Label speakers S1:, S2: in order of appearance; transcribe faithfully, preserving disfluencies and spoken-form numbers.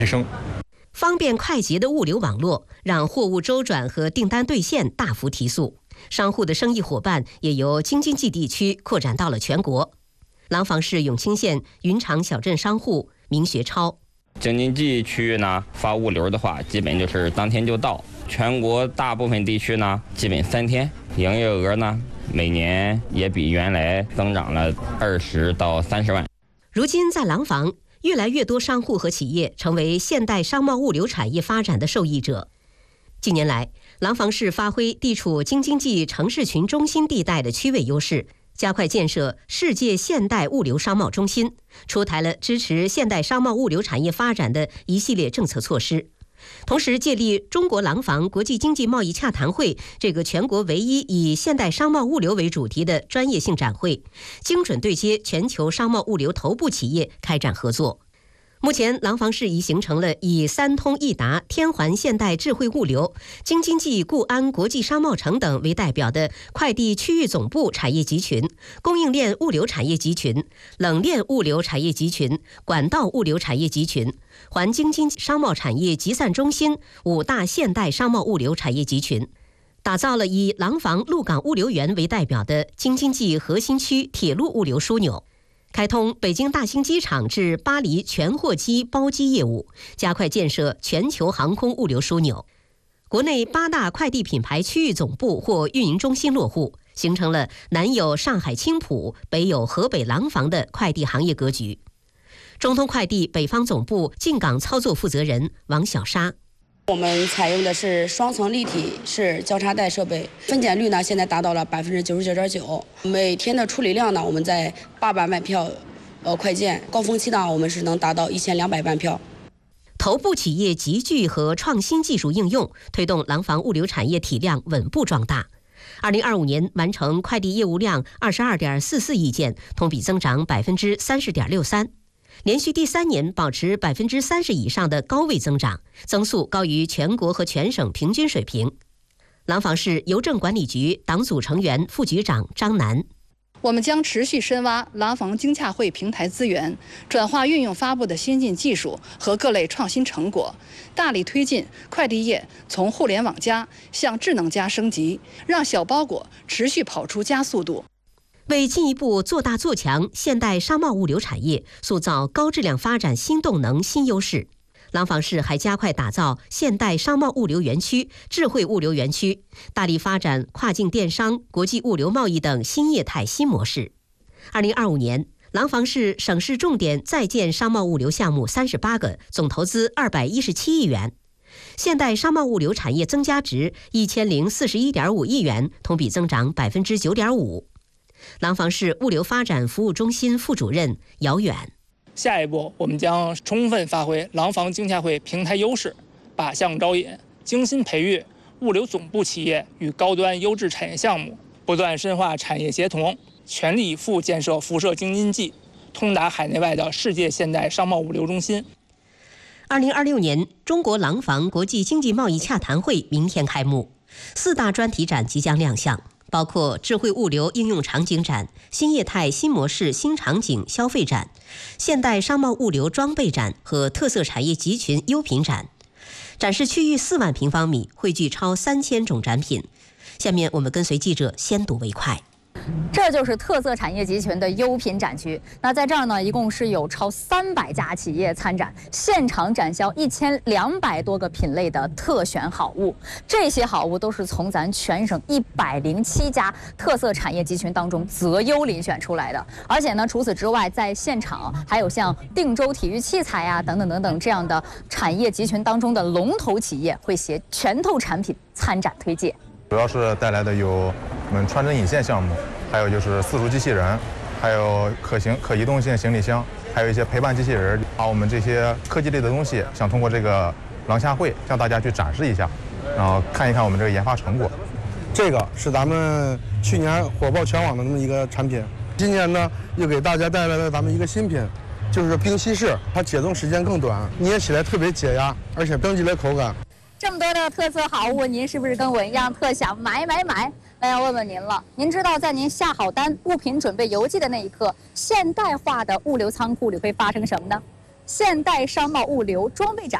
S1: 升。
S2: 方便快捷的物流网络让货物周转和订单兑现大幅提速，商户的生意伙伴也由京津冀地区扩展到了全国。廊坊市永清县云长小镇商户明学超，
S3: 京津冀区域呢发物流的话，基本就是当天就到；全国大部分地区呢，基本三天。营业额呢，每年也比原来增长了二十到三十万。
S2: 如今在廊坊，越来越多商户和企业成为现代商贸物流产业发展的受益者。近年来，廊坊市发挥地处京津冀城市群中心地带的区位优势，加快建设世界现代物流商贸中心，出台了支持现代商贸物流产业发展的一系列政策措施。同时，借力中国廊坊国际经济贸易洽谈会这个全国唯一以现代商贸物流为主题的专业性展会，精准对接全球商贸物流头部企业开展合作。目前，廊坊市已形成了以三通一达、天环现代智慧物流、京津冀固安国际商贸城等为代表的快递区域总部产业集群、供应链物流产业集群、冷链物流产业集群、管道物流产业集群、环京津商贸产业集散中心五大现代商贸物流产业集群，打造了以廊坊鹿港物流园为代表的京津冀核心区铁路物流枢纽。开通北京大兴机场至巴黎全货机包机业务，加快建设全球航空物流枢纽。国内八大快递品牌区域总部或运营中心落户，形成了南有上海青浦，北有河北廊坊的快递行业格局。中通快递北方总部进港操作负责人王小沙，
S4: 我们采用的是双层立体式交叉带设备，分拣率呢现在达到了百分之九十九点九，每天的处理量呢我们在八百万票，呃快件，高峰期呢我们是能达到一千两百万票。
S2: 头部企业集聚和创新技术应用，推动廊坊物流产业体量稳步壮大。二零二五年完成快递业务量二十二点四四亿件，同比增长百分之三十点六三。连续第三年保持百分之三十以上的高位增长，增速高于全国和全省平均水平。廊坊市邮政管理局党组成员、副局长张楠，
S5: 我们将持续深挖廊坊经洽会平台资源，转化运用发布的先进技术和各类创新成果，大力推进快递业从互联网加向智能加升级，让小包裹持续跑出加速度。
S2: 为进一步做大做强现代商贸物流产业，塑造高质量发展新动能、新优势，廊坊市还加快打造现代商贸物流园区、智慧物流园区，大力发展跨境电商、国际物流贸易等新业态新模式。二零二五年，廊坊市省市重点在建商贸物流项目三十八个，总投资二百一十七亿元，现代商贸物流产业增加值一千零四十一点五亿元，同比增长百分之九点五。廊坊市物流发展服务中心副主任姚远，
S6: 下一步我们将充分发挥廊坊经洽会平台优势，靶向招引，精心培育物流总部企业与高端优质产业项目，不断深化产业协同，全力以赴建设辐射京津冀、通达海内外的世界现代商贸物流中心。
S2: 二零二六年中国廊坊国际经济贸易洽谈会明天开幕，四大专题展即将亮相，包括智慧物流应用场景展、新业态新模式新场景消费展、现代商贸物流装备展和特色产业集群优品展。展示区域四万平方米，汇聚超三千种展品。下面我们跟随记者先睹为快。
S7: 这就是特色产业集群的优品展区。那在这儿呢，一共是有超三百家企业参展，现场展销一千两百多个品类的特选好物。这些好物都是从咱全省一百零七家特色产业集群当中择优遴选出来的。而且呢，除此之外，在现场还有像定州体育器材呀、啊、等等等等这样的产业集群当中的龙头企业会携拳头产品参展推介。
S8: 主要是带来的有我们穿针引线项目，还有就是自主机器人，还有可行可移动性行李箱，还有一些陪伴机器人。把我们这些科技类的东西，想通过这个廊洽会向大家去展示一下，然后看一看我们这个研发成果。
S9: 这个是咱们去年火爆全网的那么一个产品，今年呢又给大家带来了咱们一个新品，就是冰稀释，它解冻时间更短，捏起来特别解压，而且冰激凌口感。
S7: 这么多的特色好物，您是不是跟我一样特想买买买？那要问问您了，您知道在您下好单、物品准备邮寄的那一刻，现代化的物流仓库里会发生什么呢？ 现代商贸物流装备展。